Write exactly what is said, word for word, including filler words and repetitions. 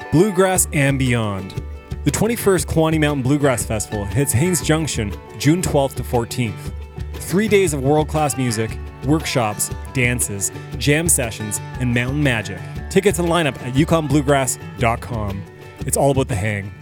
Bluegrass and beyond. The twenty-first Kewaunee Mountain Bluegrass Festival hits Haines Junction June twelfth to fourteenth. Three days of world-class music, workshops, dances, jam sessions, and mountain magic. Tickets and lineup at yukon bluegrass dot com. It's all about the hang.